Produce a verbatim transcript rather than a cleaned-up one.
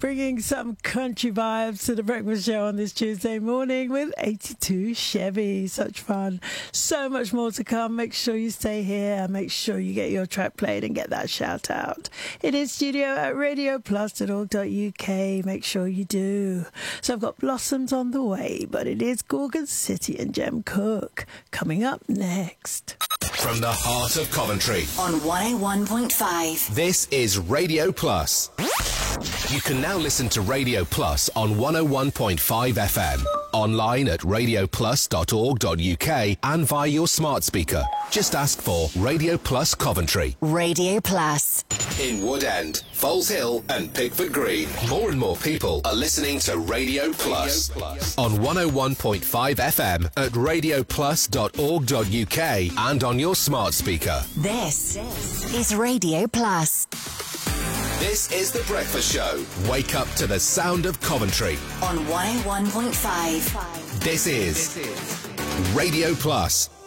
bringing some country vibes to the breakfast show on this Tuesday morning with eighty-two Chevy. Such fun. So much more to come. Make sure you stay here. Make sure you get your track played and get that shout out. It is studio at radio plus dot org dot U K. Make sure you do. So I've got Blossoms on the way, but it is Gorgon City and Jem Cook coming up next. From the heart of Coventry on one oh one point five. This is Radio Plus. You can now listen to Radio Plus on one oh one point five F M, online at radio plus dot org dot U K and via your smart speaker. Just ask for Radio Plus Coventry. Radio Plus. In Woodend, Foles Hill and Pickford Green, more and more people are listening to Radio Plus, Radio Plus. On one oh one point five F M at radio plus dot org dot U K and on your smart speaker. This is Radio Plus. This is The Breakfast Show. Wake up to the sound of Coventry. On one oh one point five. This is Radio Plus.